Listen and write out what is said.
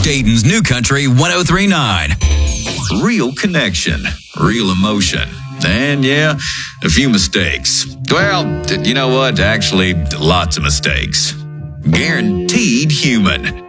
Dayton's New Country 103.9. Real connection, real emotion, and yeah, a few mistakes. Well, you know what? Actually, lots of mistakes. Guaranteed human.